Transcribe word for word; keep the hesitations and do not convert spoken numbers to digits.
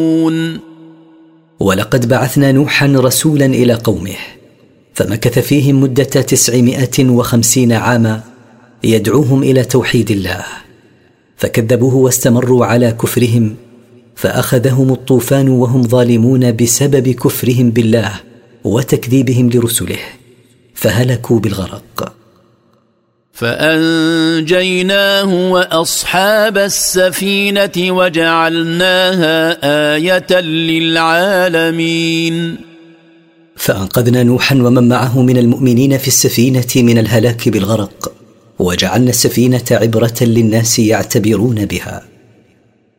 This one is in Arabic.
ولقد بعثنا نوحا رسولا إلى قومه فمكث فيهم مدة تسعمائة وخمسين عاما يدعوهم إلى توحيد الله، فكذبوه واستمروا على كفرهم فأخذهم الطوفان وهم ظالمون بسبب كفرهم بالله وتكذيبهم لرسله فهلكوا بالغرق. فأنجيناه وأصحاب السفينة وجعلناها آية للعالمين. فأنقذنا نوحا ومن معه من المؤمنين في السفينة من الهلاك بالغرق، وجعلنا السفينة عبرة للناس يعتبرون بها.